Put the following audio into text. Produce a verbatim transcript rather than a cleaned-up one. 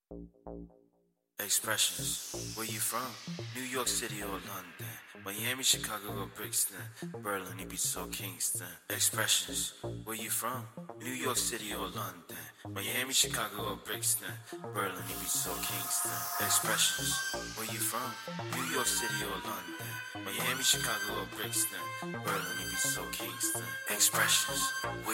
Expressions. Where you from? New York City or London? Miami, Chicago or Brixton? Berlin, Ibiza or Kingston? Expressions. Where you from? New York City or London? Miami, Chicago or Brixton? Berlin, Ibiza or Kingston? Expressions. Where you from? New York City or London? Miami, Chicago or Brixton? Berlin, Ibiza or Kingston? Expressions.